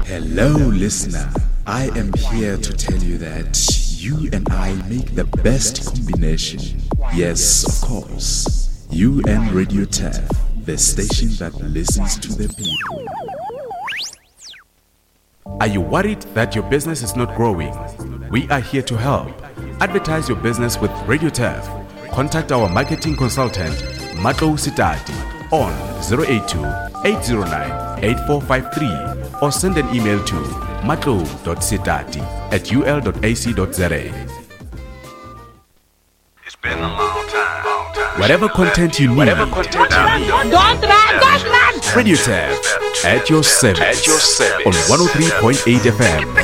Hello, listener. I am here to tell you that you and I make the best combination. Yes, of course. You and Radio TAF, the station that listens to the people. Are you worried that your business is not growing? We are here to help. Advertise your business with Radio TAF. Contact our marketing consultant, Matlo Sitati, on 082-809-8453 or send an email to matlo.sitati@ul.ac.za. It's been a long time. Whatever content you need, Don't run! Radio TAF at your service on 103.8 FM.